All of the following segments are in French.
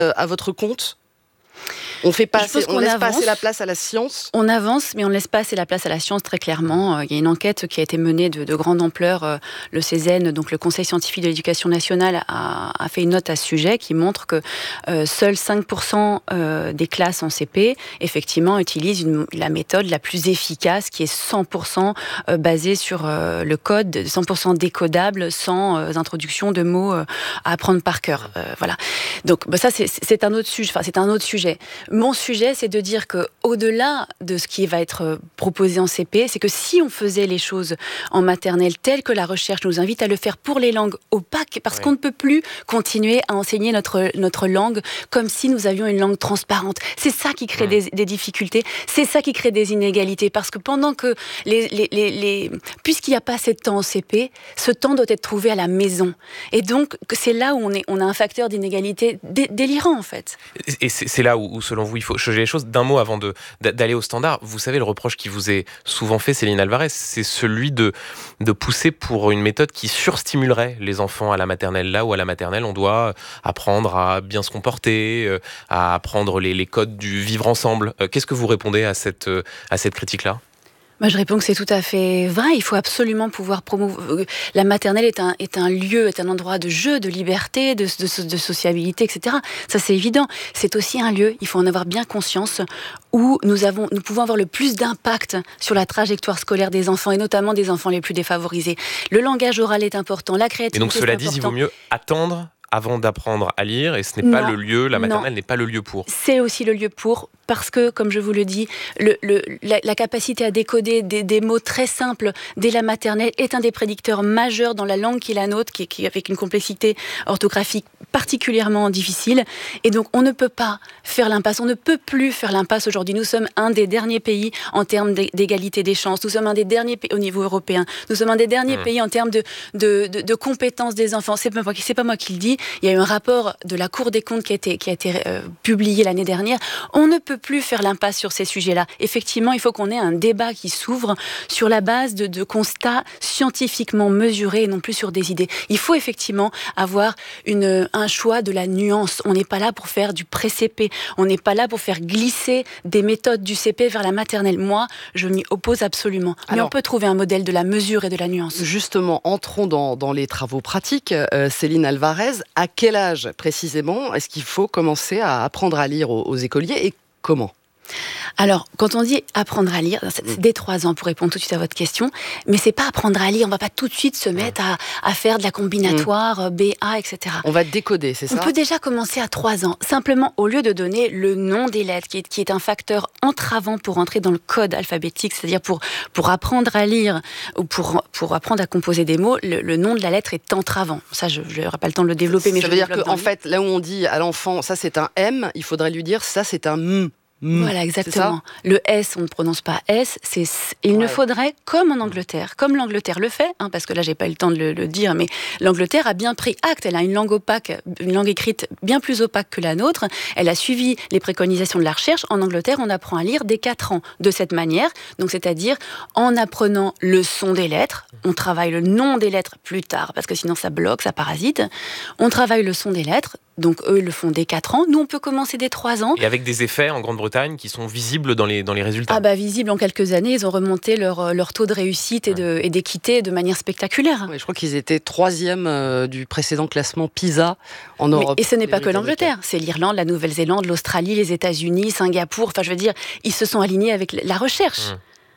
à votre compte ? On laisse pas assez la place à la science. On avance, mais on ne laisse pas assez la place à la science, très clairement. Il y a une enquête qui a été menée de grande ampleur. Le CESEN, donc le Conseil scientifique de l'éducation nationale, a fait une note à ce sujet qui montre que seuls 5% des classes en CP, effectivement, utilisent la méthode la plus efficace, qui est 100% basée sur le code, 100% décodable, sans introduction de mots à apprendre par cœur. Voilà. Donc ça, c'est un autre sujet. Enfin, c'est un autre sujet. Mon sujet, c'est de dire que, au-delà de ce qui va être proposé en CP, c'est que si on faisait les choses en maternelle telles que la recherche nous invite à le faire pour les langues opaques, parce qu'on ne peut plus continuer à enseigner notre langue comme si nous avions une langue transparente. C'est ça qui crée des difficultés, c'est ça qui crée des inégalités, parce que pendant que puisqu'il n'y a pas assez de temps en CP, ce temps doit être trouvé à la maison. Et donc, c'est là où on a un facteur d'inégalité délirant, en fait. Et c'est là où, selon vous, il faut changer les choses. D'un mot avant d'aller au standard, vous savez, le reproche qui vous est souvent fait, Céline Alvarez, c'est celui de pousser pour une méthode qui surstimulerait les enfants à la maternelle. Là où à la maternelle, on doit apprendre à bien se comporter, à apprendre les codes du vivre ensemble. Qu'est-ce que vous répondez à cette critique-là ? Moi, je réponds que c'est tout à fait vrai. Il faut absolument pouvoir promouvoir. La maternelle est un lieu, est un endroit de jeu, de liberté, de sociabilité, etc. Ça, c'est évident. C'est aussi un lieu, il faut en avoir bien conscience, où nous pouvons avoir le plus d'impact sur la trajectoire scolaire des enfants, et notamment des enfants les plus défavorisés. Le langage oral est important, la créativité. Et donc, cela dit, il vaut mieux attendre avant d'apprendre à lire, et ce n'est pas le lieu, la maternelle n'est pas le lieu pour. C'est aussi le lieu pour, parce que, comme je vous le dis, la capacité à décoder des mots très simples dès la maternelle est un des prédicteurs majeurs dans la langue qui est la nôtre, qui avec une complexité orthographique particulièrement difficile. Et donc, on ne peut pas faire l'impasse, on ne peut plus faire l'impasse aujourd'hui. Nous sommes un des derniers pays en termes d'égalité des chances, nous sommes un des derniers pays au niveau européen, nous sommes un des derniers pays en termes de compétences des enfants. C'est pas moi qui le dis. Il y a eu un rapport de la Cour des comptes qui a été publié l'année dernière. On ne peut plus faire l'impasse sur ces sujets-là. Effectivement, il faut qu'on ait un débat qui s'ouvre sur la base de constats scientifiquement mesurés et non plus sur des idées. Il faut effectivement avoir un choix de la nuance. On n'est pas là pour faire du pré-CP. On n'est pas là pour faire glisser des méthodes du CP vers la maternelle. Moi, je m'y oppose absolument. Mais on peut trouver un modèle de la mesure et de la nuance. Justement, entrons dans les travaux pratiques. Céline Alvarez, à quel âge précisément est-ce qu'il faut commencer à apprendre à lire aux écoliers et comment ? Alors, quand on dit apprendre à lire, c'est dès 3 ans pour répondre tout de suite à votre question, mais c'est pas apprendre à lire, on va pas tout de suite se mettre à faire de la combinatoire, BA, etc. On va décoder, c'est ça ? On peut déjà commencer à 3 ans, simplement au lieu de donner le nom des lettres, qui est un facteur entravant pour entrer dans le code alphabétique, c'est-à-dire pour apprendre à lire ou pour apprendre à composer des mots, le nom de la lettre est entravant. Ça, je n'aurai pas le temps de le développer, mais ça veut dire qu'en fait, là où on dit à l'enfant, ça c'est un M, il faudrait lui dire, ça c'est un M. Voilà, exactement. Le S, on ne prononce pas S, c'est S. Il ne faudrait, comme en Angleterre, comme l'Angleterre le fait, parce que là, j'ai pas eu le temps de le dire, mais l'Angleterre a bien pris acte. Elle a une langue opaque, une langue écrite bien plus opaque que la nôtre. Elle a suivi les préconisations de la recherche. En Angleterre, on apprend à lire dès 4 ans de cette manière. Donc, c'est-à-dire en apprenant le son des lettres. On travaille le nom des lettres plus tard, parce que sinon, ça bloque, ça parasite. On travaille le son des lettres. Donc, eux, ils le font dès 4 ans. Nous, on peut commencer dès 3 ans. Et avec des effets en Grande-Bretagne qui sont visibles dans les résultats. Visibles en quelques années. Ils ont remonté leur taux de réussite et d'équité de manière spectaculaire. Ouais, je crois qu'ils étaient 3e du précédent classement PISA en Europe. Et ce n'est pas que l'Angleterre. C'est l'Irlande, la Nouvelle-Zélande, l'Australie, les États-Unis, Singapour. Enfin, je veux dire, ils se sont alignés avec la recherche.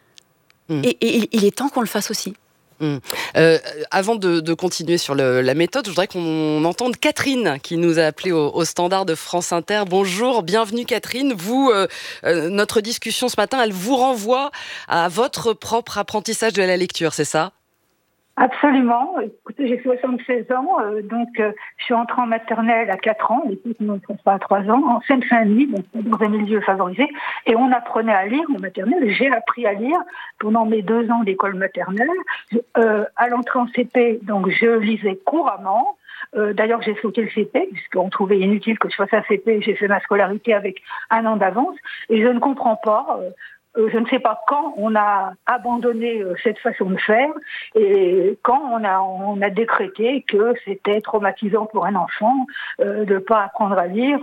Et il est temps qu'on le fasse aussi. Avant de continuer sur la méthode, je voudrais qu'on entende Catherine qui nous a appelé au standard de France Inter. Bonjour, bienvenue Catherine. Vous, notre discussion ce matin, elle vous renvoie à votre propre apprentissage de la lecture, c'est ça ? Absolument. Écoutez, j'ai 76 ans, donc je suis entrée en maternelle à 4 ans, les petits ne sont pas à 3 ans, en Seine-Saint-Denis, donc dans un milieu favorisé, et on apprenait à lire en maternelle. J'ai appris à lire pendant mes 2 ans d'école maternelle. À l'entrée en CP, donc je lisais couramment. D'ailleurs, j'ai sauté le CP, puisqu'on trouvait inutile que je fasse un CP. J'ai fait ma scolarité avec 1 an d'avance, et je ne comprends pas je ne sais pas quand on a abandonné cette façon de faire et quand on a décrété que c'était traumatisant pour un enfant de ne pas apprendre à lire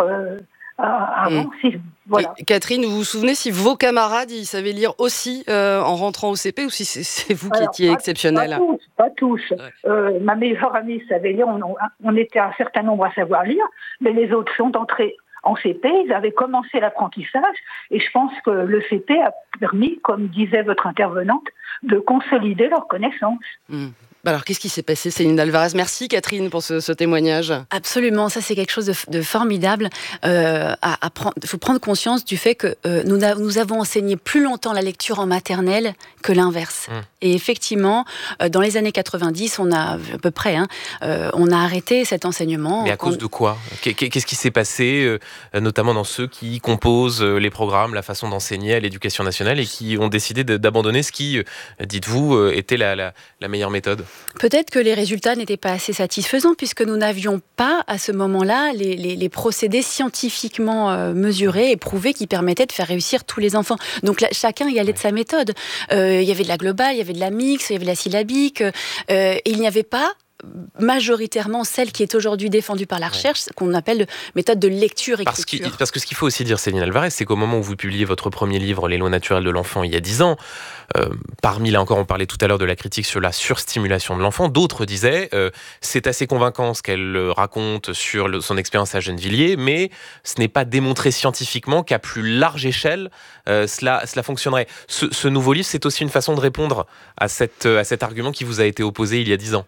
avant. Voilà. Catherine, vous vous souvenez si vos camarades ils savaient lire aussi en rentrant au CP ou si c'est vous qui étiez exceptionnel? Pas tous. Ouais. Ma meilleure amie savait lire, on était un certain nombre à savoir lire, mais les autres sont entrés en CP, ils avaient commencé l'apprentissage et je pense que le CP a permis, comme disait votre intervenante, de consolider leurs connaissances. Alors, qu'est-ce qui s'est passé, Céline Alvarez? Merci, Catherine, pour ce témoignage. Absolument, ça c'est quelque chose de formidable. Il faut prendre conscience du fait que nous avons enseigné plus longtemps la lecture en maternelle que l'inverse. Et effectivement, dans les années 90, on a à peu près, on a arrêté cet enseignement. Mais à cause de quoi? Qu'est-ce qui s'est passé, notamment dans ceux qui composent les programmes, la façon d'enseigner à l'éducation nationale et qui ont décidé d'abandonner ce qui, dites-vous, était la meilleure méthode? Peut-être que les résultats n'étaient pas assez satisfaisants puisque nous n'avions pas à ce moment-là les procédés scientifiquement mesurés et prouvés qui permettaient de faire réussir tous les enfants. Donc là, chacun y allait de sa méthode. Il y avait de la globale, il y avait de la mixte, il y avait de la syllabique. Et il n'y avait pas majoritairement celle qui est aujourd'hui défendue par la recherche, qu'on appelle méthode de lecture-écriture. Parce que ce qu'il faut aussi dire, Céline Alvarez, c'est qu'au moment où vous publiez votre premier livre, Les lois naturelles de l'enfant, il y a 10 ans, parmi, là encore, on parlait tout à l'heure de la critique sur la surstimulation de l'enfant, d'autres disaient c'est assez convaincant ce qu'elle raconte sur son expérience à Gennevilliers, mais ce n'est pas démontré scientifiquement qu'à plus large échelle, cela fonctionnerait. Ce nouveau livre, c'est aussi une façon de répondre à cet argument qui vous a été opposé il y a 10 ans.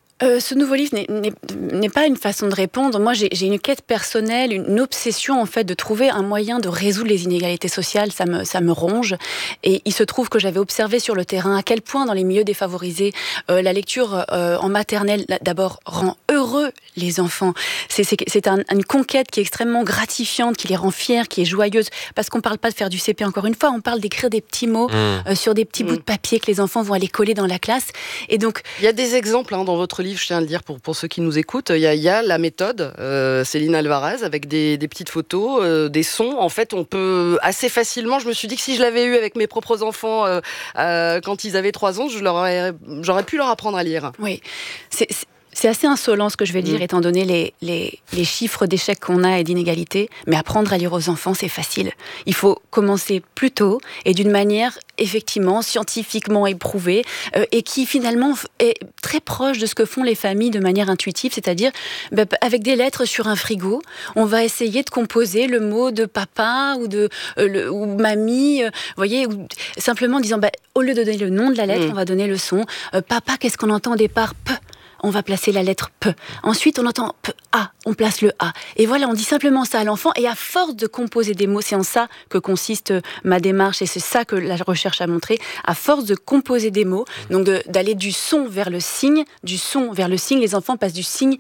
Ce nouveau livre n'est pas une façon de répondre. Moi, j'ai une quête personnelle, une obsession en fait de trouver un moyen de résoudre les inégalités sociales. Ça me ronge. Et il se trouve que j'avais observé sur le terrain à quel point dans les milieux défavorisés, la lecture en maternelle d'abord rend heureux les enfants. C'est une conquête qui est extrêmement gratifiante, qui les rend fiers, qui est joyeuse. Parce qu'on ne parle pas de faire du CP encore une fois, on parle d'écrire des petits mots sur des petits bouts de papier que les enfants vont aller coller dans la classe. Et donc, il y a des exemples dans votre livre, je tiens à le dire pour ceux qui nous écoutent. Il y a la méthode Céline Alvarez avec des petites photos, des sons. En fait, on peut assez facilement. Je me suis dit que si je l'avais eu avec mes propres enfants quand ils avaient 3 ans, j'aurais pu leur apprendre à lire. Oui, c'est assez insolent ce que je vais dire, étant donné les chiffres d'échecs qu'on a et d'inégalités. Mais apprendre à lire aux enfants, c'est facile. Il faut commencer plus tôt et d'une manière effectivement scientifiquement éprouvée et qui finalement est très proche de ce que font les familles de manière intuitive, c'est-à-dire avec des lettres sur un frigo, on va essayer de composer le mot de papa ou mamie, voyez, ou simplement en disant au lieu de donner le nom de la lettre, on va donner le son. Papa, qu'est-ce qu'on entend au départ? P. On va placer la lettre P. Ensuite, on entend P, A, on place le A. Et voilà, on dit simplement ça à l'enfant. Et à force de composer des mots, c'est en ça que consiste ma démarche, et c'est ça que la recherche a montré. À force de composer des mots, donc d'aller du son vers le signe, du son vers le signe, les enfants passent du signe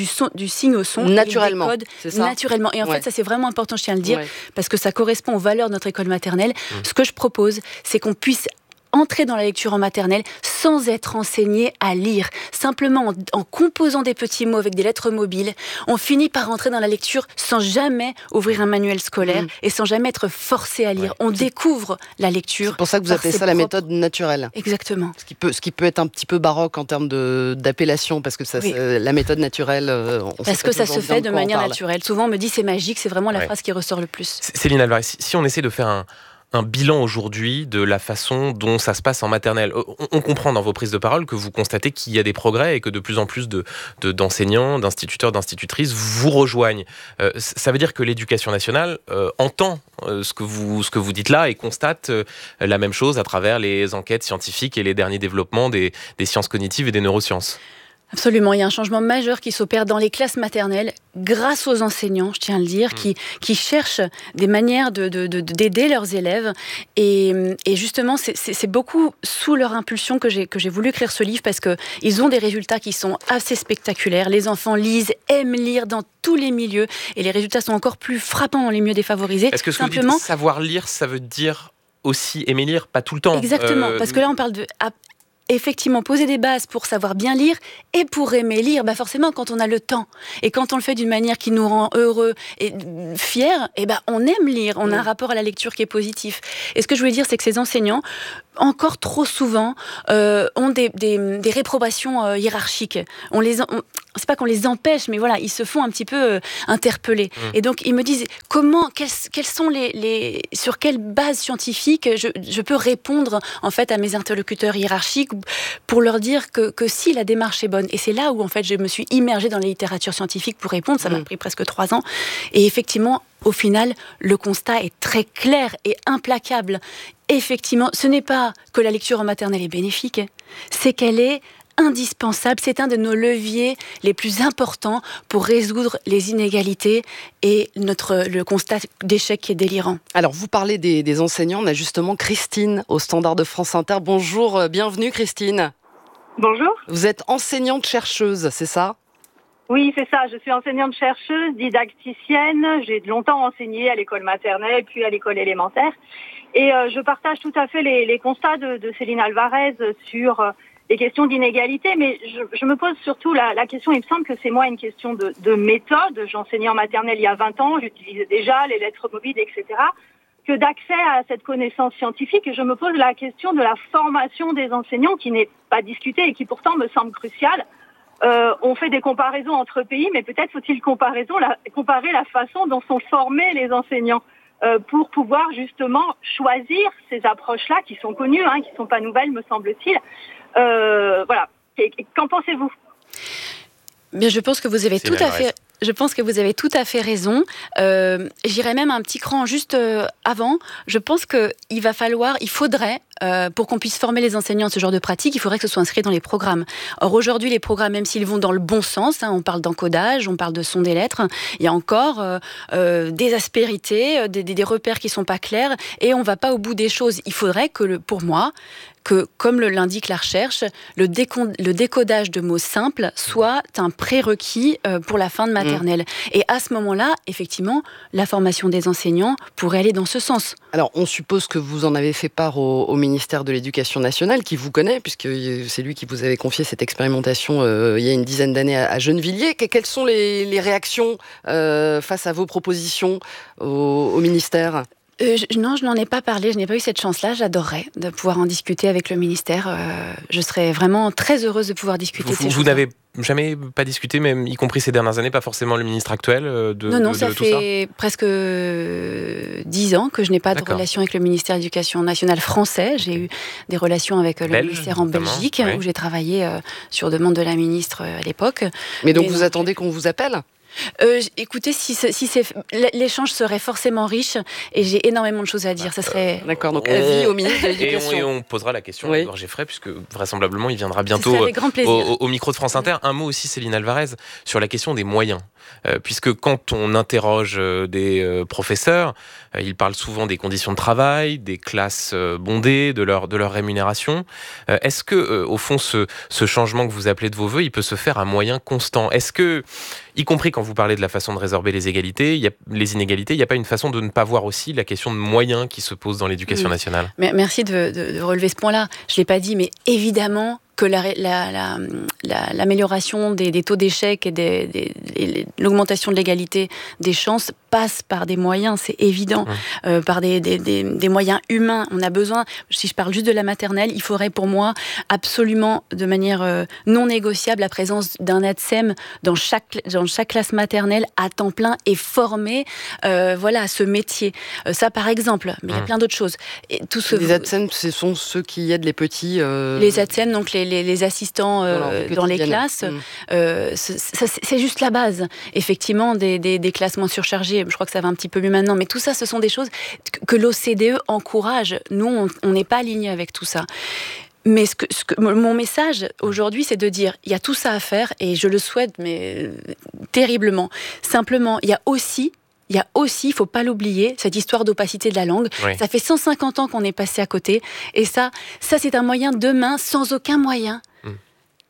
au son. Naturellement, c'est ça. Naturellement. Et en fait, ça c'est vraiment important, je tiens à le dire, parce que ça correspond aux valeurs de notre école maternelle. Ce que je propose, c'est qu'on puisse entrer dans la lecture en maternelle sans être enseigné à lire. Simplement en composant des petits mots avec des lettres mobiles, on finit par entrer dans la lecture sans jamais ouvrir un manuel scolaire et sans jamais être forcé à lire. On découvre la lecture. C'est pour ça que vous appelez ça la méthode naturelle. Exactement. Ce qui peut être un petit peu baroque en termes d'appellation, parce que la méthode naturelle, parce que ça se fait de manière naturelle. Souvent on me dit c'est magique, c'est vraiment la phrase qui ressort le plus. Céline Alvarez, si on essaie de faire un bilan aujourd'hui de la façon dont ça se passe en maternelle. On comprend dans vos prises de parole que vous constatez qu'il y a des progrès et que de plus en plus d'enseignants, d'instituteurs, d'institutrices vous rejoignent. Ça veut dire que l'éducation nationale entend ce que vous dites là et constate la même chose à travers les enquêtes scientifiques et les derniers développements des sciences cognitives et des neurosciences. Absolument, il y a un changement majeur qui s'opère dans les classes maternelles grâce aux enseignants, je tiens à le dire, qui cherchent des manières d'aider leurs élèves. Et justement, c'est beaucoup sous leur impulsion que j'ai voulu écrire ce livre, parce qu'ils ont des résultats qui sont assez spectaculaires. Les enfants lisent, aiment lire dans tous les milieux, et les résultats sont encore plus frappants dans les milieux défavorisés. Est-ce que ce que vous dites, savoir lire, ça veut dire aussi aimer lire, pas tout le temps? Exactement, parce que là on parle effectivement poser des bases pour savoir bien lire et pour aimer lire, forcément quand on a le temps et quand on le fait d'une manière qui nous rend heureux et fiers, on aime lire, on a un rapport à la lecture qui est positif. Et ce que je voulais dire, c'est que ces enseignants, encore trop souvent, ont des réprobations hiérarchiques. C'est pas qu'on les empêche, mais voilà, ils se font un petit peu interpeller. Et donc ils me disent quelles sont sur quelle base scientifique je peux répondre en fait à mes interlocuteurs hiérarchiques pour leur dire que si la démarche est bonne. Et c'est là où en fait je me suis immergée dans la littérature scientifique pour répondre. Ça m'a pris presque 3 ans. Et effectivement, au final, le constat est très clair et implacable. Effectivement, ce n'est pas que la lecture en maternelle est bénéfique, c'est qu'elle est indispensable. C'est un de nos leviers les plus importants pour résoudre les inégalités et le constat d'échec qui est délirant. Alors, vous parlez des enseignants. On a justement Christine au standard de France Inter. Bonjour, bienvenue Christine. Bonjour. Vous êtes enseignante-chercheuse, c'est ça ? Oui, c'est ça. Je suis enseignante-chercheuse, didacticienne. J'ai longtemps enseigné à l'école maternelle, puis à l'école élémentaire. Et je partage tout à fait les constats de Céline Alvarez sur les questions d'inégalité. Mais je me pose surtout la question, il me semble que c'est moi une question de méthode. J'enseignais en maternelle il y a 20 ans, j'utilisais déjà les lettres mobiles, etc., que d'accès à cette connaissance scientifique. Et je me pose la question de la formation des enseignants qui n'est pas discutée et qui pourtant me semble cruciale. On fait des comparaisons entre pays, mais peut-être faut-il comparer la façon dont sont formés les enseignants pour pouvoir justement choisir ces approches-là qui sont connues, qui ne sont pas nouvelles, me semble-t-il. Voilà. Qu'en pensez-vous ? Bien, je pense que vous avez tout à fait raison. J'irais même un petit cran juste avant. Je pense il faudrait, pour qu'on puisse former les enseignants à ce genre de pratique, il faudrait que ce soit inscrit dans les programmes. Or, aujourd'hui, les programmes, même s'ils vont dans le bon sens, on parle d'encodage, on parle de son des lettres, il y a encore des aspérités, des repères qui ne sont pas clairs, et on ne va pas au bout des choses. Il faudrait pour moi, que, comme l'indique la recherche, le décodage de mots simples soit un prérequis pour la fin de maternelle. Et à ce moment-là, effectivement, la formation des enseignants pourrait aller dans ce sens. Alors, on suppose que vous en avez fait part au ministère de l'Éducation nationale, qui vous connaît, puisque c'est lui qui vous avait confié cette expérimentation il y a une dizaine d'années à Gennevilliers. Quelles sont les réactions face à vos propositions au ministère ? Non, je n'en ai pas parlé, je n'ai pas eu cette chance-là. J'adorerais de pouvoir en discuter avec le ministère. Je serais vraiment très heureuse de pouvoir discuter ces choses. Vous n'avez jamais pas discuté, même y compris ces dernières années, pas forcément le ministre actuel Non, ça fait presque 10 ans que je n'ai pas de relation avec le ministère de l'Éducation nationale français. J'ai eu des relations avec le ministère en Belgique, où j'ai travaillé sur demande de la ministre à l'époque. Mais donc vous attendez qu'on vous appelle ? Écoutez, l'échange serait forcément riche et j'ai énormément de choses à dire. Ça serait... D'accord, donc avis au ministre de l'Éducation. Et on posera la question à Édouard Geffray, puisque vraisemblablement il viendra bientôt au micro de France Inter. Un mot aussi, Céline Alvarez, sur la question des moyens. Puisque quand on interroge des professeurs, ils parlent souvent des conditions de travail, des classes bondées, de leur rémunération. Est-ce que, au fond, ce changement que vous appelez de vos voeux, il peut se faire à moyens constants ? Est-ce que, y compris quand vous parlez de la façon de résorber les inégalités, il n'y a pas une façon de ne pas voir aussi la question de moyens qui se pose dans l'éducation nationale ? Merci de relever ce point-là. Je ne l'ai pas dit, mais évidemment que l'amélioration des taux d'échec et l'augmentation de l'égalité des chances passe par des moyens, c'est évident, par des moyens humains. On a besoin, si je parle juste de la maternelle, il faudrait pour moi absolument, de manière non négociable, la présence d'un ATSEM dans chaque classe maternelle à temps plein et formé à ce métier. Ça par exemple, mais il y a plein d'autres choses. Les ATSEM, ce sont ceux qui aident les petits... Les ATSEM, donc les assistants dans les classes, c'est juste la base. Effectivement, des classes moins surchargées, je crois que ça va un petit peu mieux maintenant, mais tout ça, ce sont des choses que l'OCDE encourage. Nous, on n'est pas alignés avec tout ça. Mais mon message aujourd'hui, c'est de dire, il y a tout ça à faire, et je le souhaite, mais terriblement. Simplement, il y a aussi, il ne faut pas l'oublier, cette histoire d'opacité de la langue. Oui. Ça fait 150 ans qu'on est passé à côté. Et ça c'est un moyen demain, sans aucun moyen,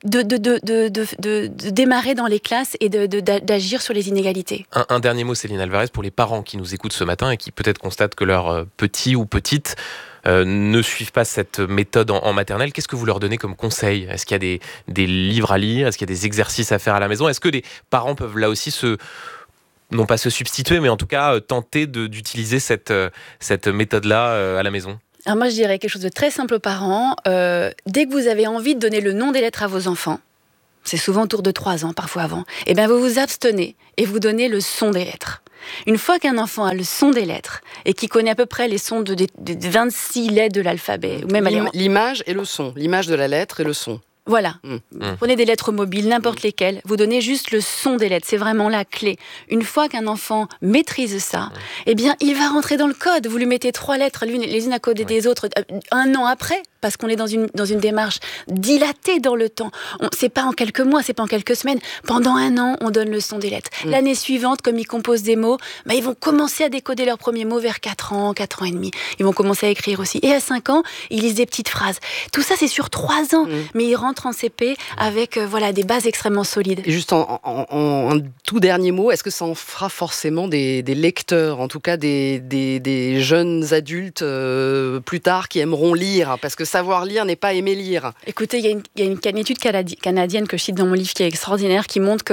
de démarrer dans les classes et d'agir sur les inégalités. Un dernier mot, Céline Alvarez, pour les parents qui nous écoutent ce matin et qui peut-être constatent que leurs petits ou petites ne suivent pas cette méthode en maternelle. Qu'est-ce que vous leur donnez comme conseil ? Est-ce qu'il y a des livres à lire ? Est-ce qu'il y a des exercices à faire à la maison ? Est-ce que les parents peuvent là aussi non pas se substituer, mais en tout cas tenter d'utiliser cette méthode-là à la maison ? Alors moi, je dirais quelque chose de très simple aux parents. Dès que vous avez envie de donner le nom des lettres à vos enfants, c'est souvent autour de 3 ans, parfois avant, eh bien vous vous abstenez et vous donnez le son des lettres. Une fois qu'un enfant a le son des lettres et qu'il connaît à peu près les sons de 26 lettres de l'alphabet, ou même l'image et le son, l'image de la lettre et le son. Voilà. Prenez des lettres mobiles, n'importe lesquelles. Vous donnez juste le son des lettres. C'est vraiment la clé. Une fois qu'un enfant maîtrise ça, eh bien, il va rentrer dans le code. Vous lui mettez 3 lettres, les unes à côté des autres, 1 an après, parce qu'on est dans une démarche dilatée dans le temps. C'est pas en quelques mois, c'est pas en quelques semaines. Pendant 1 an, on donne le son des lettres. L'année suivante, comme ils composent des mots, ils vont commencer à décoder leurs premiers mots vers 4 ans et demi. Ils vont commencer à écrire aussi. Et à 5 ans, ils lisent des petites phrases. Tout ça, c'est sur 3 ans. Mais ils rentrent en CP avec des bases extrêmement solides. Et juste en tout dernier mot, est-ce que ça en fera forcément des lecteurs, en tout cas des jeunes adultes plus tard qui aimeront lire ? Parce que savoir lire n'est pas aimer lire. Écoutez, il y a une étude canadienne que je cite dans mon livre qui est extraordinaire, qui montre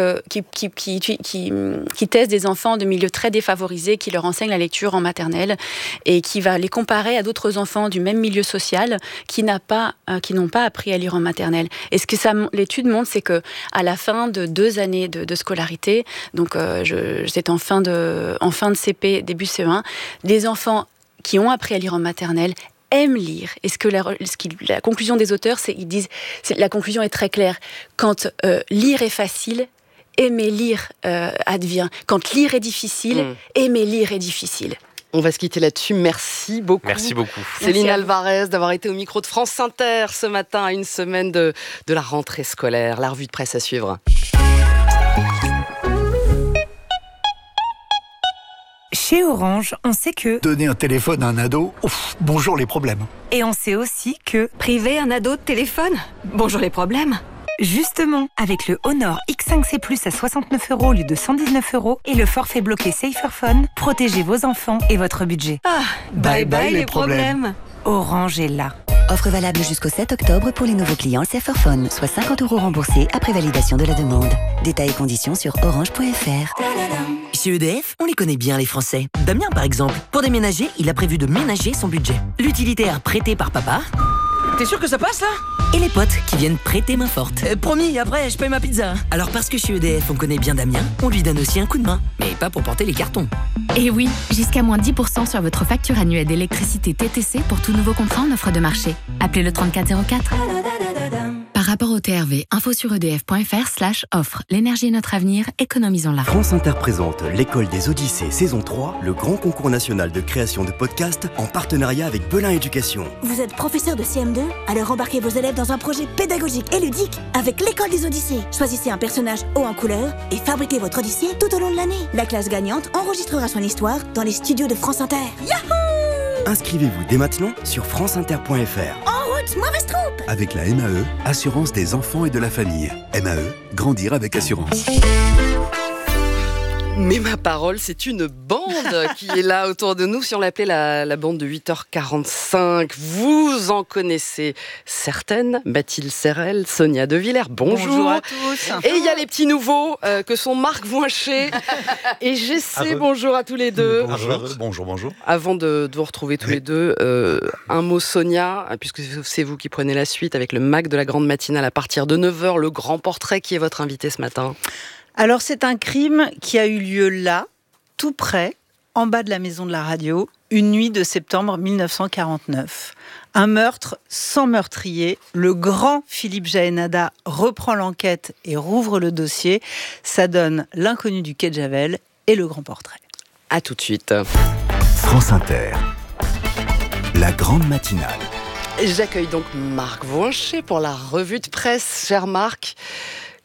qui teste des enfants de milieux très défavorisés, qui leur enseigne la lecture en maternelle et qui va les comparer à d'autres enfants du même milieu social qui n'ont pas appris à lire en maternelle. Et ce que l'étude montre, c'est que à la fin de 2 années de scolarité, donc j'étais en fin de CP, début CE1, les enfants qui ont appris à lire en maternelle aiment lire. Et la conclusion des auteurs, ils disent, la conclusion est très claire. Quand lire est facile, aimer lire advient. Quand lire est difficile, aimer lire est difficile. On va se quitter là-dessus. Merci beaucoup. Merci beaucoup. Céline Alvarez d'avoir été au micro de France Inter ce matin à une semaine de la rentrée scolaire. La revue de presse à suivre. Chez Orange, on sait que donner un téléphone à un ado, bonjour les problèmes. Et on sait aussi que priver un ado de téléphone, bonjour les problèmes. Justement, avec le Honor X5C Plus à 69 € au lieu de 119 € et le forfait bloqué Saferphone, protégez vos enfants et votre budget. Bye bye les problèmes. Orange est là. Offre valable jusqu'au 7 octobre pour les nouveaux clients Saferphone, soit 50 € remboursés après validation de la demande. Détails et conditions sur orange.fr. Chez EDF, on les connaît bien les Français. Damien par exemple, pour déménager, il a prévu de ménager son budget. L'utilitaire prêté par papa. T'es sûr que ça passe là ? Et les potes qui viennent prêter main forte. Promis, après je paye ma pizza. Alors parce que chez EDF on connaît bien Damien, on lui donne aussi un coup de main. Mais pas pour porter les cartons. Et oui, jusqu'à moins 10% sur votre facture annuelle d'électricité TTC pour tout nouveau contrat en offre de marché. Appelez le 3404. Par rapport au TRV, info sur edf.fr/offre. L'énergie est notre avenir, économisons-la. France Inter présente l'École des Odyssées saison 3, le grand concours national de création de podcasts en partenariat avec Belin Éducation. Vous êtes professeur de CM2 ? Alors embarquez vos élèves dans un projet pédagogique et ludique avec l'École des Odyssées. Choisissez un personnage haut en couleur et fabriquez votre Odyssée tout au long de l'année. La classe gagnante enregistrera son histoire dans les studios de France Inter. Yahoo ! Inscrivez-vous dès maintenant sur franceinter.fr. En route, mauvaise troupe ! Avec la MAE, Assurance des enfants et de la famille. MAE, grandir avec assurance. Mais ma parole, c'est une bande qui est là autour de nous. Si on l'appelait la bande de 8h45, vous en connaissez certaines. Mathilde Serrel, Sonia De Villers, bonjour. Bonjour à tous. Et il y a les petits nouveaux que sont Marc Voincher et Jessé. Bonjour à tous les deux. Bonjour. Avant de vous retrouver tous les deux, un mot Sonia, puisque c'est vous qui prenez la suite avec le MAC de la grande matinale à partir de 9h, le grand portrait. Qui est votre invité ce matin ? Alors, c'est un crime qui a eu lieu là, tout près, en bas de la maison de la radio, une nuit de septembre 1949. Un meurtre sans meurtrier. Le grand Philippe Jaénada reprend l'enquête et rouvre le dossier. Ça donne L'inconnu du quai de Javel et le grand portrait. À tout de suite. France Inter, la grande matinale. J'accueille donc Marc Voincher pour la revue de presse. Cher Marc,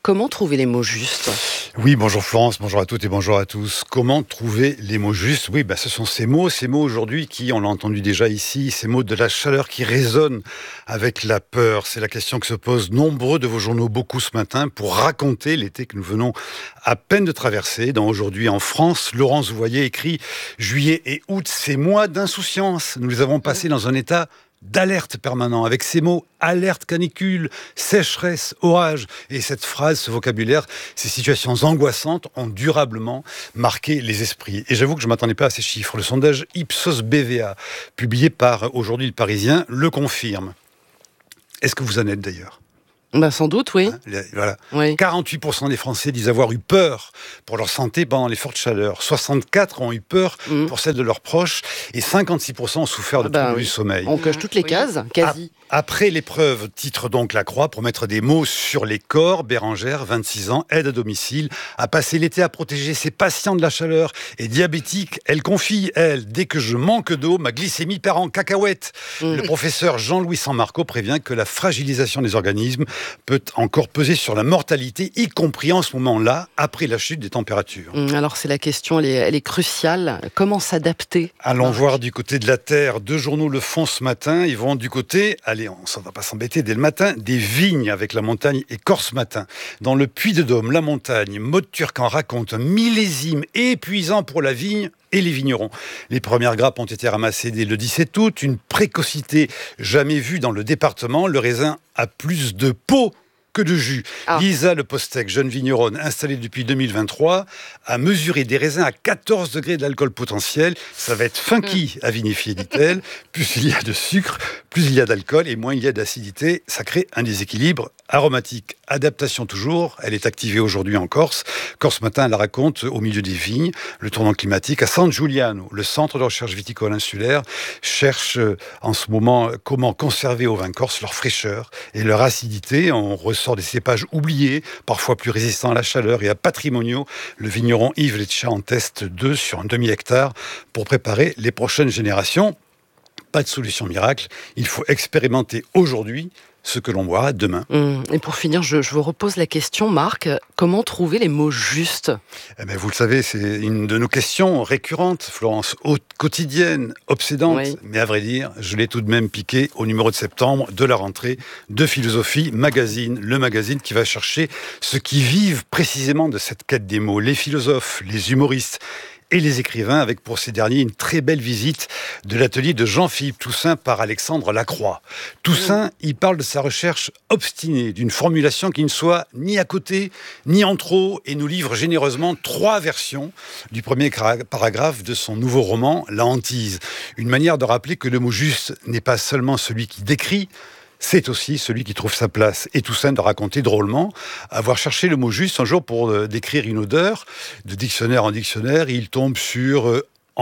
Comment trouver les mots justes ? Oui, bonjour Florence, bonjour à toutes et bonjour à tous. Comment trouver les mots justes ? Oui, ce sont ces mots aujourd'hui qui, on l'a entendu déjà ici, ces mots de la chaleur qui résonnent avec la peur. C'est la question que se posent nombreux de vos journaux, beaucoup ce matin, pour raconter l'été que nous venons à peine de traverser. Dans Aujourd'hui en France, Laurence Voyer écrit « Juillet et août, ces mois d'insouciance. Nous les avons passés dans un état d'alerte permanent, avec ces mots alerte canicule, sécheresse, orage. Et cette phrase, ce vocabulaire, ces situations angoissantes ont durablement marqué les esprits. Et j'avoue que je ne m'attendais pas à ces chiffres. Le sondage Ipsos BVA, publié par aujourd'hui Le Parisien, le confirme. Est-ce que vous en êtes d'ailleurs ? Sans doute, oui. Voilà. Oui. 48% des Français disent avoir eu peur pour leur santé pendant les fortes chaleurs. 64% ont eu peur pour celle de leurs proches. Et 56% ont souffert de troubles du sommeil. On coche toutes les cases, quasi. Après l'épreuve, titre donc La Croix, pour mettre des mots sur les corps, Bérangère, 26 ans, aide à domicile, a passé l'été à protéger ses patients de la chaleur. Et diabétique, elle confie, dès que je manque d'eau, ma glycémie perd en cacahuète. Le professeur Jean-Louis Sanmarco prévient que la fragilisation des organismes peut encore peser sur la mortalité, y compris en ce moment-là, après la chute des températures. Alors c'est la question, elle est cruciale. Comment s'adapter ? Allons voir du côté de la Terre. 2 journaux le font ce matin. Ils vont du côté, allez, on ne va pas s'embêter dès le matin, des vignes avec La Montagne et Corse Matin. Dans le Puy-de-Dôme, La Montagne, Maud Turcan raconte un millésime épuisant pour la vigne et les vignerons. Les premières grappes ont été ramassées dès le 17 août, une précocité jamais vue dans le département. Le raisin a plus de peau que de jus. Lisa Le Postec, jeune vigneronne installée depuis 2023, a mesuré des raisins à 14 degrés d'alcool potentiel. Ça va être funky à vinifier, dit-elle. Plus il y a de sucre, plus il y a d'alcool et moins il y a d'acidité. Ça crée un déséquilibre aromatique. Adaptation toujours. Elle est activée aujourd'hui en Corse. Corse Matin, elle la raconte au milieu des vignes. Le tournant climatique à San Giuliano, le centre de recherche viticole insulaire, cherche en ce moment comment conserver aux vins corses leur fraîcheur et leur acidité. On ressort des cépages oubliés, parfois plus résistants à la chaleur et à patrimoniaux. Le vigneron Yves Leccia en teste 2 sur un demi-hectare pour préparer les prochaines générations. Pas de solution miracle. Il faut expérimenter aujourd'hui ce que l'on boira demain. Et pour finir, je vous repose la question, Marc, comment trouver les mots justes ? Vous le savez, c'est une de nos questions récurrentes, Florence, quotidienne, obsédante, mais à vrai dire, je l'ai tout de même piqué au numéro de septembre de la rentrée de Philosophie Magazine, le magazine qui va chercher ceux qui vivent précisément de cette quête des mots, les philosophes, les humoristes, et les écrivains, avec pour ces derniers une très belle visite de l'atelier de Jean-Philippe Toussaint par Alexandre Lacroix. Toussaint, il parle de sa recherche obstinée, d'une formulation qui ne soit ni à côté, ni en trop, et nous livre généreusement 3 versions du premier paragraphe de son nouveau roman, La Hantise. Une manière de rappeler que le mot juste n'est pas seulement celui qui décrit, c'est aussi celui qui trouve sa place. Et Toussaint de raconter drôlement avoir cherché le mot juste un jour pour décrire une odeur. De dictionnaire en dictionnaire, il tombe sur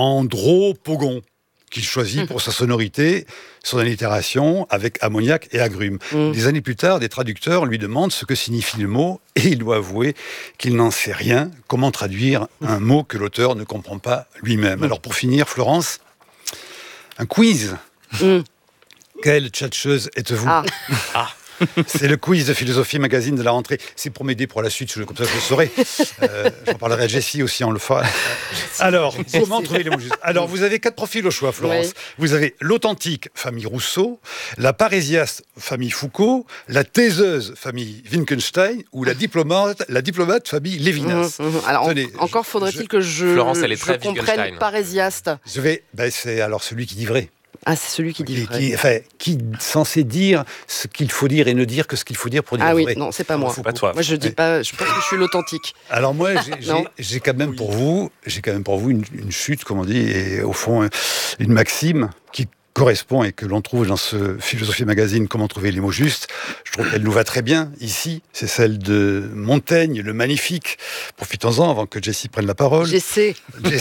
andropogon, qu'il choisit pour sa sonorité, son allitération avec ammoniac et agrumes. Des années plus tard, des traducteurs lui demandent ce que signifie le mot et il doit avouer qu'il n'en sait rien. Comment traduire un mot que l'auteur ne comprend pas lui-même ? Alors pour finir, Florence, un quiz. Quelle tchatcheuse êtes-vous ? C'est le quiz de Philosophie Magazine de la rentrée. C'est pour m'aider pour la suite, comme ça je le saurai. J'en parlerai à Jessie aussi, on le fera. Alors, comment trouver les mots justes ? Alors, vous avez 4 profils au choix, Florence. Oui. Vous avez l'authentique, famille Rousseau, la parésiaste, famille Foucault, la taiseuse, famille Wittgenstein, ou la diplomate, famille Lévinas. Alors, tenez, encore faudrait-il que Florence, elle est très comprenne parésiaste. C'est alors celui qui dit vrai. Ah, c'est celui qui dit vrai. Qui est censé dire ce qu'il faut dire et ne dire que ce qu'il faut dire pour dire vrai. Ah oui, non, c'est pas moi. Pas toi. Moi, je dis pas. Je pense que je suis l'authentique. Alors moi, j'ai quand même pour vous, une chute, comme on dit, et au fond, une maxime qui correspond et que l'on trouve dans ce Philosophie Magazine, Comment trouver les mots justes. Je trouve qu'elle nous va très bien ici. C'est celle de Montaigne, le magnifique. Profitons-en avant que Jessie prenne la parole. Jessie.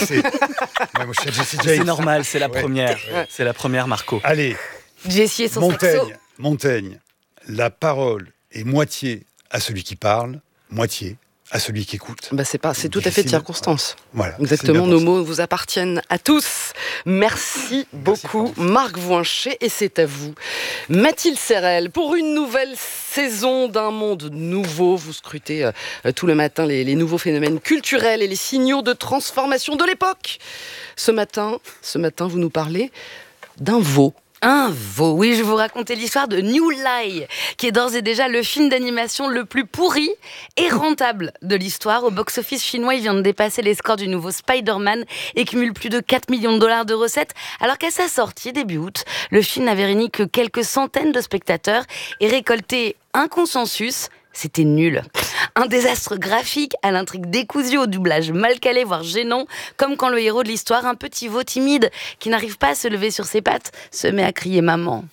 C'est normal, c'est la première. C'est la première, Marco. Allez. Jessie et son saxo. Montaigne. La parole est moitié à celui qui parle, moitié à celui qui écoute. C'est tout à fait de circonstance. Voilà. Exactement, nos mots vous appartiennent à tous. Merci beaucoup, Marc Voincher, et c'est à vous. Mathilde Serrel, pour une nouvelle saison d'un monde nouveau, vous scrutez tout le matin les nouveaux phénomènes culturels et les signaux de transformation de l'époque. Ce matin, vous nous parlez d'un veau. Un veau, oui, je vais vous raconter l'histoire de New Lie, qui est d'ores et déjà le film d'animation le plus pourri et rentable de l'histoire. Au box-office chinois, il vient de dépasser les scores du nouveau Spider-Man et cumule plus de 4 millions de dollars de recettes, alors qu'à sa sortie, début août, le film n'avait réuni que quelques centaines de spectateurs et récolté un consensus. C'était nul. Un désastre graphique à l'intrigue décousue, au doublage mal calé, voire gênant, comme quand le héros de l'histoire, un petit veau timide qui n'arrive pas à se lever sur ses pattes, se met à crier maman.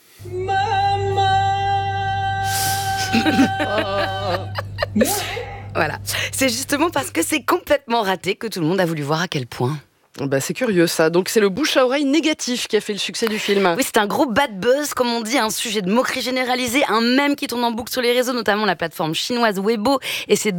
Voilà. C'est justement parce que c'est complètement raté que tout le monde a voulu voir à quel point. C'est curieux ça. Donc c'est le bouche à oreille négatif qui a fait le succès du film. Oui, c'est un gros bad buzz, comme on dit, un sujet de moquerie généralisée, un mème qui tourne en boucle sur les réseaux, notamment la plateforme chinoise Weibo et ses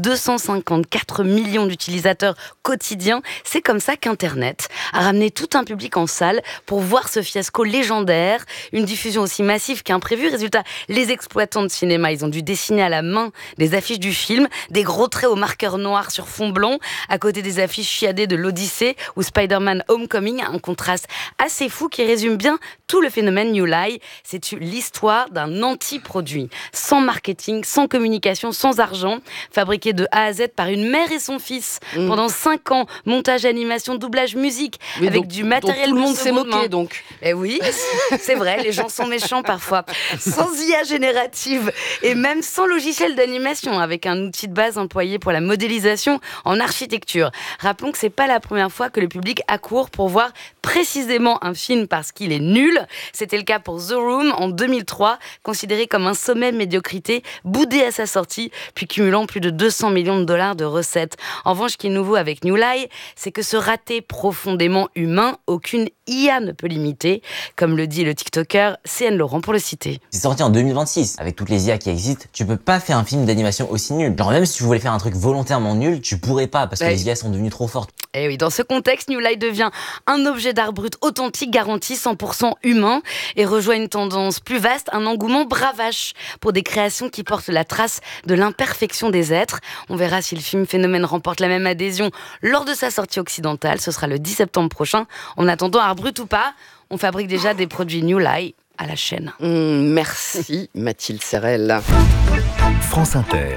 254 millions d'utilisateurs quotidiens. C'est comme ça qu'Internet a ramené tout un public en salle pour voir ce fiasco légendaire. Une diffusion aussi massive qu'imprévue. Résultat, les exploitants de cinéma, ils ont dû dessiner à la main des affiches du film, des gros traits au marqueur noir sur fond blanc, à côté des affiches chiadées de l'Odyssée ou Spider-Man Homecoming, un contraste assez fou qui résume bien tout le phénomène New Lie. C'est l'histoire d'un anti-produit, sans marketing, sans communication, sans argent, fabriqué de A à Z par une mère et son fils pendant 5 ans, montage, animation, doublage, musique, avec du matériel. Tout le monde s'est moqué donc. Eh oui, c'est vrai, les gens sont méchants parfois. Sans IA générative et même sans logiciel d'animation, avec un outil de base employé pour la modélisation en architecture. Rappelons que c'est pas la première fois que le public accourt pour voir précisément un film parce qu'il est nul. C'était le cas pour The Room en 2003, considéré comme un sommet de médiocrité, boudé à sa sortie, puis cumulant plus de 200 millions de dollars de recettes. En revanche, ce qui est nouveau avec New Lie, c'est que ce raté profondément humain, aucune IA ne peut l'imiter, comme le dit le TikToker CN Laurent pour le citer. C'est sorti en 2026. Avec toutes les IA qui existent, tu peux pas faire un film d'animation aussi nul. Genre même si tu voulais faire un truc volontairement nul, tu pourrais pas parce que les IA sont devenues trop fortes. Et oui, dans ce contexte, New Lie devient un objet d'art brut authentique, garanti 100% humain, et rejoint une tendance plus vaste, un engouement bravache pour des créations qui portent la trace de l'imperfection des êtres. On verra si le film Phénomène remporte la même adhésion lors de sa sortie occidentale. Ce sera le 10 septembre prochain. En attendant, art brut ou pas, on fabrique déjà des produits New Lie à la chaîne. Merci Mathilde Serrel. France Inter.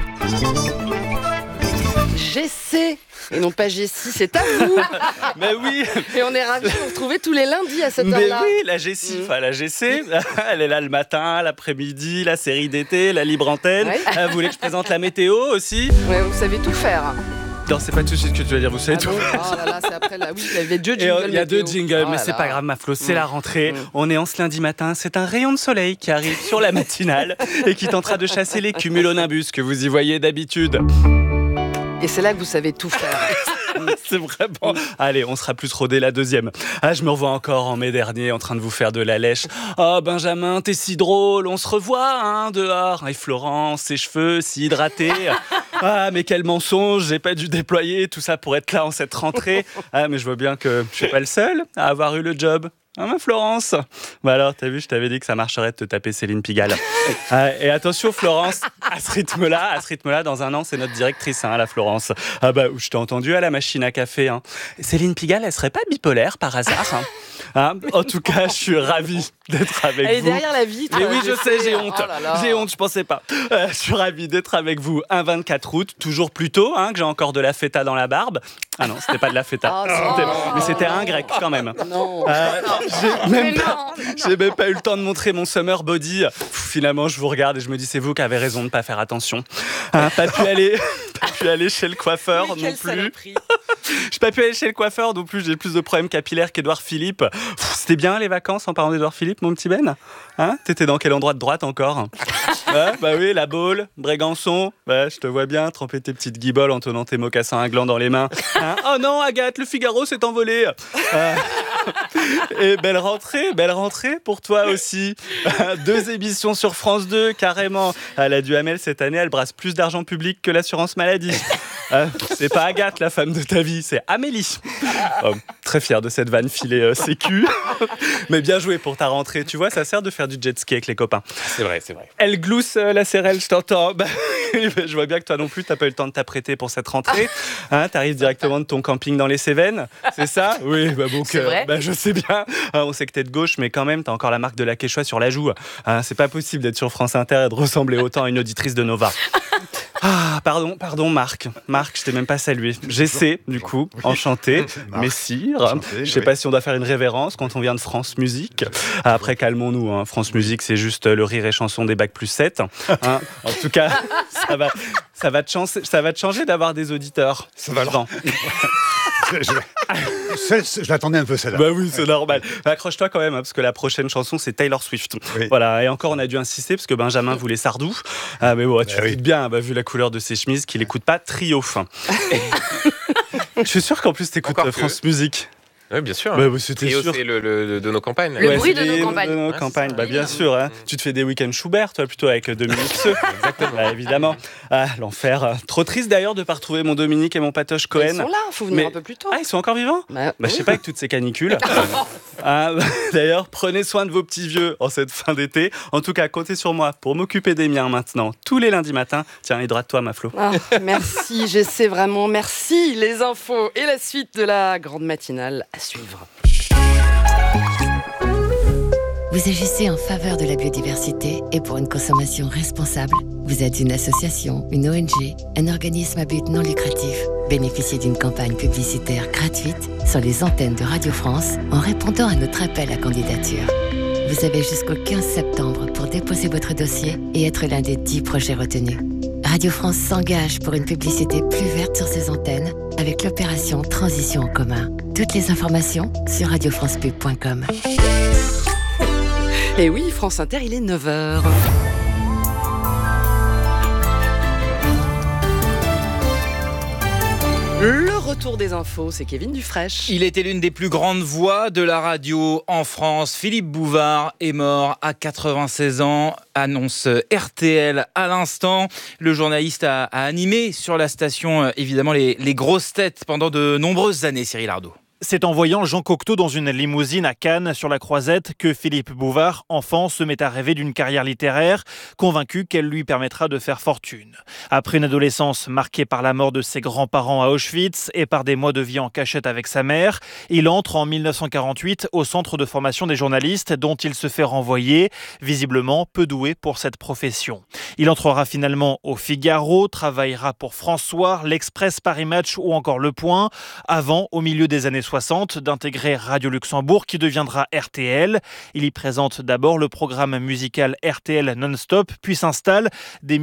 GC et non pas Jessie, c'est à vous. Mais oui. Et on est ravis de vous retrouver tous les lundis à cette heure-là. Mais oui, la Jessie, la GC, elle est là le matin, l'après-midi, la série d'été, la libre antenne. Ouais. Vous voulez que je présente la météo aussi? Ouais, vous savez tout faire. Non, c'est pas tout de suite que tu vas dire, vous savez tout. Oh là là, c'est après là. Oui, il y avait 2 jingles. Il y a 2 jingles, mais c'est pas grave, ma Flo, c'est la rentrée. On est en ce lundi matin, c'est un rayon de soleil qui arrive sur la matinale et qui tentera de chasser les cumulonimbus que vous y voyez d'habitude. Et c'est là que vous savez tout faire. C'est vraiment... Allez, on sera plus rodé la deuxième. Ah, je me revois encore en mai dernier en train de vous faire de la lèche. Oh, Benjamin, t'es si drôle, on se revoit dehors. Et Florence, ses cheveux si hydratés. Ah, mais quel mensonge, j'ai pas dû déployer tout ça pour être là en cette rentrée. Ah, mais je vois bien que je suis pas le seul à avoir eu le job. Ah, ma Florence. Bah alors, t'as vu, je t'avais dit que ça marcherait de te taper Céline Pigalle. Et attention, Florence, à ce rythme-là, dans un an, c'est notre directrice, la Florence. Ah bah, je t'ai entendu à la machine à café. Céline Pigalle, elle serait pas bipolaire par hasard En tout cas, je suis ravi d'être avec vous. Elle est derrière la vitre. Mais oui, je sais, j'ai honte. J'ai honte, je pensais pas. Je suis ravi d'être avec vous un 24 août, toujours plus tôt, que j'ai encore de la feta dans la barbe. Ah non, c'était pas de la feta. Mais c'était un grec quand même. Non. J'ai même pas eu le temps de montrer mon summer body. Finalement, je vous regarde et je me dis, c'est vous qui avez raison de ne pas faire attention. Pas pu aller chez le coiffeur non plus. J'ai pas pu aller chez le coiffeur non plus. J'ai plus de problèmes capillaires qu'Édouard Philippe. C'était bien les vacances en parlant d'Édouard Philippe, mon petit Ben. T'étais dans quel endroit de droite encore? Bah oui, la Baule, Brégançon. Je te vois bien tremper tes petites guiboles en tenant tes mocassins à gland dans les mains. Oh non, Agathe, le Figaro s'est envolé. Et belle rentrée pour toi aussi. 2 émissions sur France 2, carrément. La Duhamel, cette année, elle brasse plus d'argent public que l'assurance maladie. C'est pas Agathe, la femme de ta vie, c'est Amélie. Très fier de cette vanne filée sécu. Mais bien joué pour ta rentrée. Tu vois, ça sert de faire du jet ski avec les copains. C'est vrai. Elle glousse la CRL, je t'entends. Je vois bien que toi non plus, t'as pas eu le temps de t'apprêter pour cette rentrée. T'arrives directement de ton camping dans les Cévennes, c'est ça ? Oui, donc, c'est vrai. Je sais bien. On sait que t'es de gauche, mais quand même, t'as encore la marque de la Quechua sur la joue. C'est pas possible d'être sur France Inter et de ressembler autant à une auditrice de Nova. Pardon, Marc. Marc, je t'ai même pas salué. J'essaie, du coup, enchanté. Messire. Je sais pas si on doit faire une révérence quand on vient de France Musique. Après, calmons-nous. France Musique, c'est juste le rire et chanson des bacs plus 7. En tout cas, ça va te changer d'avoir des auditeurs. Ça va alors. Je l'attendais un peu, celle-là. Bah oui, c'est normal. Accroche-toi quand même, parce que la prochaine chanson, c'est Taylor Swift. Oui. Voilà, et encore, on a dû insister, parce que Benjamin voulait Sardou. Mais bon, tu te doutes bien, vu la couleur de ses chemises, qu'il n'écoute pas Trio. Je suis sûr qu'en plus, t'écoutes France Musique. Oui, bien sûr. C'était Trio, sûr. c'est le de nos campagnes. Le bruit de nos campagnes. De nos campagnes, bien sûr. Tu te fais des week-ends Schubert, toi, plutôt avec Dominique Seux. Exactement. Évidemment. L'enfer. Trop triste d'ailleurs de ne pas retrouver mon Dominique et mon Patoche Cohen. Ils sont là, il faut venir un peu plus tôt. Ils sont encore vivants ? Je sais pas, avec toutes ces canicules. D'ailleurs, prenez soin de vos petits vieux en cette fin d'été. En tout cas, comptez sur moi pour m'occuper des miens maintenant, tous les lundis matins. Tiens, hydrate-toi, ma Flo. Merci, j'essaie vraiment. Merci, les infos et la suite de la grande matinale à suivre. Vous agissez en faveur de la biodiversité et pour une consommation responsable. Vous êtes une association, une ONG, un organisme à but non lucratif. Bénéficiez d'une campagne publicitaire gratuite sur les antennes de Radio France en répondant à notre appel à candidature. Vous avez jusqu'au 15 septembre pour déposer votre dossier et être l'un des 10 projets retenus. Radio France s'engage pour une publicité plus verte sur ses antennes avec l'opération Transition en commun. Toutes les informations sur radiofrancepub.com. Et oui, France Inter, il est 9h. Le retour des infos, c'est Kevin Dufraîche. Il était l'une des plus grandes voix de la radio en France. Philippe Bouvard est mort à 96 ans, annonce RTL à l'instant. Le journaliste a animé sur la station, évidemment, les grosses têtes pendant de nombreuses années, Cyril Ardo. C'est en voyant Jean Cocteau dans une limousine à Cannes sur la Croisette que Philippe Bouvard, enfant, se met à rêver d'une carrière littéraire, convaincu qu'elle lui permettra de faire fortune. Après une adolescence marquée par la mort de ses grands-parents à Auschwitz et par des mois de vie en cachette avec sa mère, il entre en 1948 au centre de formation des journalistes dont il se fait renvoyer, visiblement peu doué pour cette profession. Il entrera finalement au Figaro, travaillera pour François, l'Express, Paris Match ou encore Le Point, avant, au milieu des années 60, d'intégrer Radio Luxembourg qui deviendra RTL. Il y présente d'abord le programme musical RTL Non-Stop, puis s'installe dès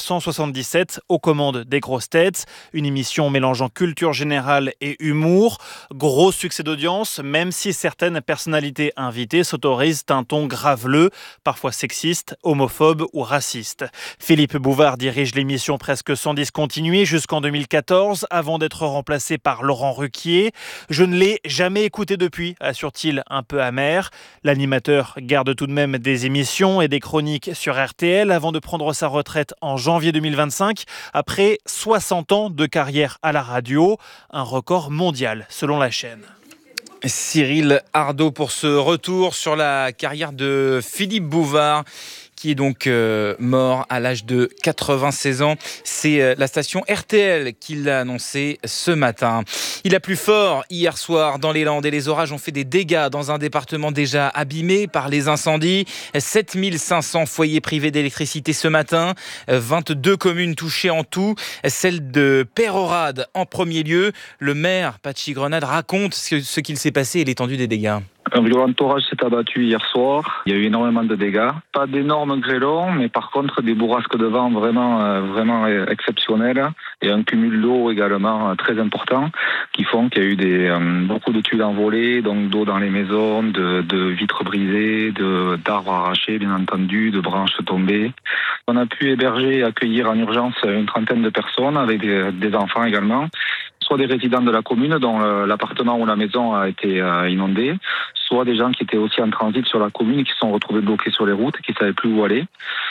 1977 aux commandes des grosses têtes, une émission mélangeant culture générale et humour. Gros succès d'audience, même si certaines personnalités invitées s'autorisent un ton graveleux, parfois sexiste, homophobe ou raciste. Philippe Bouvard dirige l'émission presque sans discontinuer jusqu'en 2014, avant d'être remplacé par Laurent Ruquier. Je ne l'ai jamais écouté depuis, assure-t-il un peu amer. L'animateur garde tout de même des émissions et des chroniques sur RTL avant de prendre sa retraite en janvier 2025, après 60 ans de carrière à la radio, un record mondial selon la chaîne. Cyril Ardo pour ce retour sur la carrière de Philippe Bouvard, qui est donc mort à l'âge de 96 ans. C'est la station RTL qui l'a annoncé ce matin. Il a plu fort hier soir dans les Landes et les orages ont fait des dégâts dans un département déjà abîmé par les incendies. 7500 foyers privés d'électricité ce matin, 22 communes touchées en tout, celle de Peyrehorade en premier lieu. Le maire, Pachi Grenade, raconte ce qu'il s'est passé et l'étendue des dégâts. Un violent orage s'est abattu hier soir. Il y a eu énormément de dégâts. Pas d'énormes grêlons, mais par contre des bourrasques de vent vraiment exceptionnelles et un cumul d'eau également très important qui font qu'il y a eu beaucoup de tuiles envolées, donc d'eau dans les maisons, de vitres brisées, d'arbres arrachés bien entendu, de branches tombées. On a pu héberger et accueillir en urgence une trentaine de personnes avec des enfants également, soit des résidents de la commune dont l'appartement ou la maison a été inondé, soit des gens qui étaient aussi en transit sur la commune et qui se sont retrouvés bloqués sur les routes, qui ne savaient plus où aller.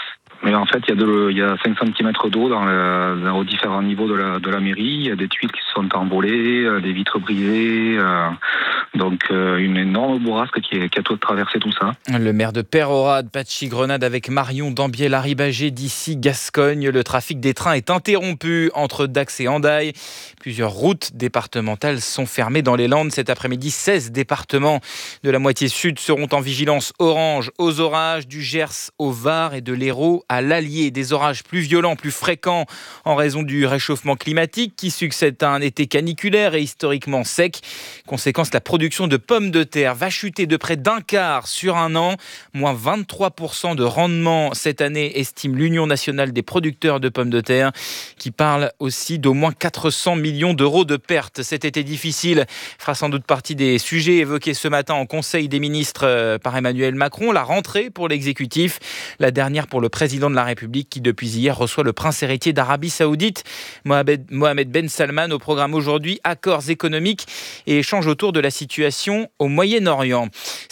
Mais en fait, il y a 5 cm d'eau aux différents niveaux de la mairie. Il y a des tuiles qui se sont envolées, des vitres brisées. Donc une énorme bourrasque qui a tout traversé tout ça. Le maire de Peyrehorade, Patchy Grenade, avec Marion Dambiel-Arribagé d'ici Gascogne. Le trafic des trains est interrompu entre Dax et Hendaye. Plusieurs routes départementales sont fermées dans les Landes. Cet après-midi, 16 départements de la moitié sud seront en vigilance orange aux orages, du Gers au Var et de l'Hérault à l'Allier. Des orages plus violents, plus fréquents en raison du réchauffement climatique qui succède à un été caniculaire et historiquement sec. Conséquence, la production de pommes de terre va chuter de près d'un quart sur un an. Moins 23% de rendement cette année, estime l'Union nationale des producteurs de pommes de terre, qui parle aussi d'au moins 400 millions d'euros de pertes. Cet été difficile fera sans doute partie des sujets évoqués ce matin en Conseil des ministres par Emmanuel Macron. La rentrée pour l'exécutif, la dernière pour le président de la République qui depuis hier reçoit le prince héritier d'Arabie Saoudite, Mohamed Ben Salman. Au programme aujourd'hui, accords économiques et échanges autour de la situation au Moyen-Orient.